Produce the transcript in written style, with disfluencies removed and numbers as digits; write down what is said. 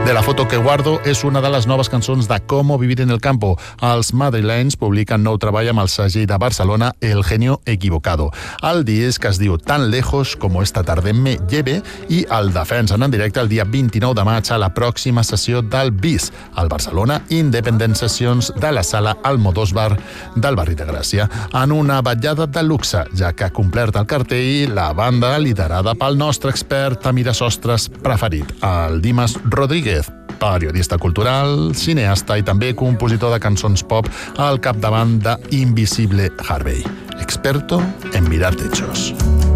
De la foto que guardo és una de les noves cançons de Cómo vivir en el campo. Els madrilenys publiquen nou treball amb el segell de Barcelona, El genio equivocado. El disc es diu Tan lejos como esta tarde me lleve i el defensen en directe el dia 29 de maig a la pròxima sessió del BIS, al Barcelona Independent Sessions de la sala Almodóvar del barri de Gràcia, en una vetllada de luxe, ja que ha complert el cartell la banda liderada pel nostre expert Tamira Sostres preferit, el Dimas Rodríguez, periodista cultural, cineasta i també compositor de cançons pop al capdavant de Invisible Harvey, experto en mirar techos.